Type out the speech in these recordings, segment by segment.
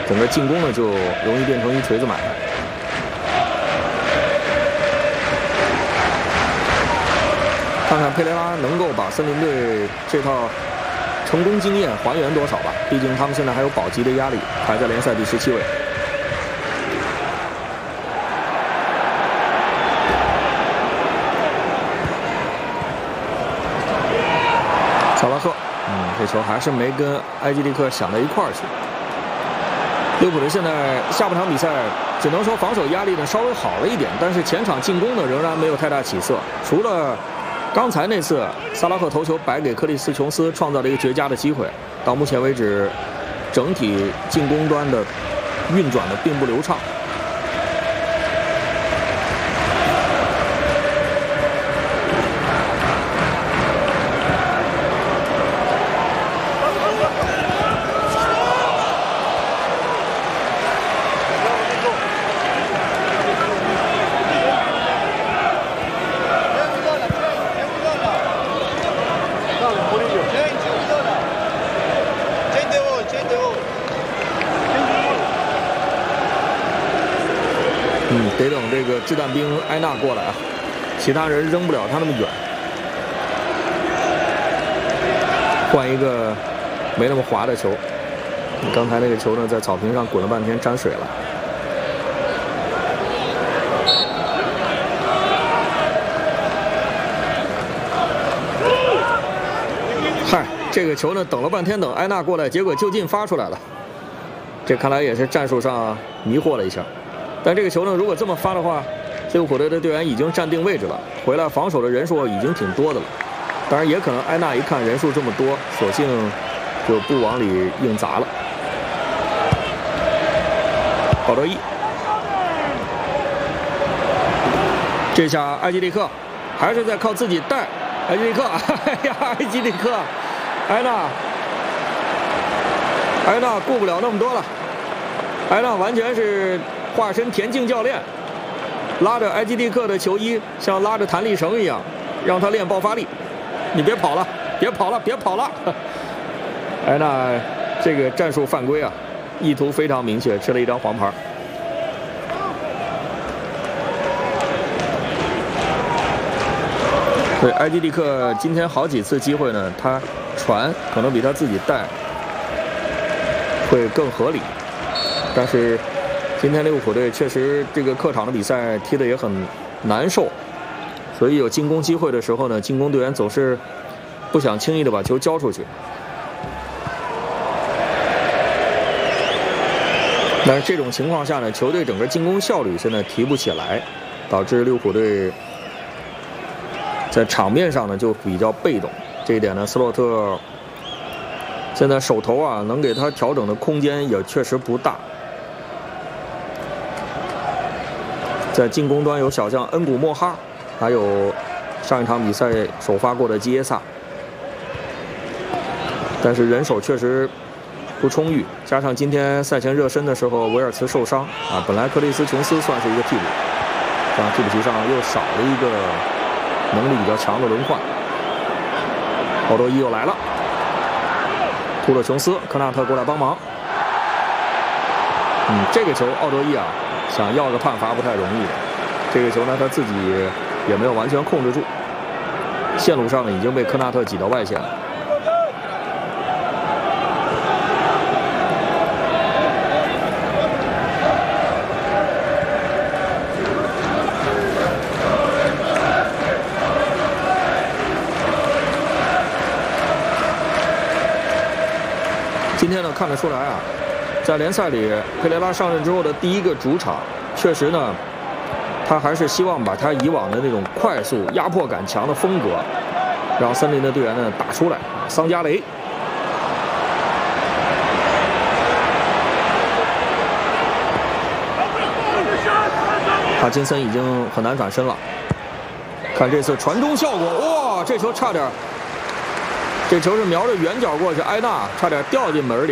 整个进攻呢就容易变成一锤子买卖。看看佩雷拉能够把森林队这套成功经验还原多少吧？毕竟他们现在还有保级的压力，排在联赛第17位。萨拉赫，这球还是没跟埃基利克想在一块儿去。利物浦队现在下半场比赛只能说防守压力呢稍微好了一点，但是前场进攻呢仍然没有太大起色，除了刚才那次萨拉赫头球摆给克里斯琼斯创造了一个绝佳的机会，到目前为止整体进攻端的运转的并不流畅。得等这个掷弹兵埃纳过来啊，其他人扔不了他那么远。换一个没那么滑的球。刚才那个球呢，在草坪上滚了半天，沾水了。嗨，这个球呢，等了半天，等埃纳过来，结果就近发出来了。这看来也是战术上迷惑了一下。但这个球呢，如果这么发的话，利物浦队的队员已经站定位置了，回来防守的人数已经挺多的了。当然，也可能埃纳一看人数这么多，索性就不往里硬砸了。保德伊，这下埃基利克还是在靠自己带。埃基利克，哎呀，埃基利克，埃纳顾不了那么多了，埃纳完全是化身田径教练，拉着埃基利克的球衣，像拉着弹力绳一样，让他练爆发力。你别跑了，别跑了，别跑了！埃纳这个战术犯规啊，意图非常明确，吃了一张黄牌。对，埃基利克今天好几次机会呢，他传可能比他自己带会更合理，但是今天利物浦队确实这个客场的比赛踢得也很难受，所以有进攻机会的时候呢，进攻队员总是不想轻易的把球交出去。但是这种情况下呢，球队整个进攻效率现在提不起来，导致利物浦队在场面上呢就比较被动。这一点呢，斯洛特现在手头啊能给他调整的空间也确实不大。在进攻端有小将恩古莫哈，还有上一场比赛首发过的基耶萨，但是人手确实不充裕，加上今天赛前热身的时候维尔茨受伤啊，本来克里斯琼斯算是一个替补，这样替补席上又少了一个能力比较强的轮换。奥多伊又来了，突了琼斯，科纳特过来帮忙。这个球奥多伊啊想要个判罚不太容易的，这个球呢他自己也没有完全控制住，线路上呢已经被科纳特挤到外线了。今天呢看得出来啊，在联赛里佩雷拉上任之后的第一个主场，确实呢他还是希望把他以往的那种快速压迫感强的风格让森林的队员呢打出来。桑加雷，帕金森已经很难转身了，看这次传中效果，哇，这球差点，这球是瞄着远角过去，埃纳差点掉进门里。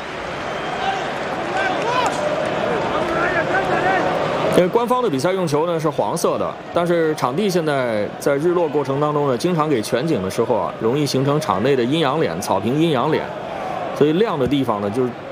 因为官方的比赛用球呢是黄色的，但是场地现在在日落过程当中呢，经常给全景的时候啊，容易形成场内的阴阳脸，草坪阴阳脸，所以亮的地方呢，就是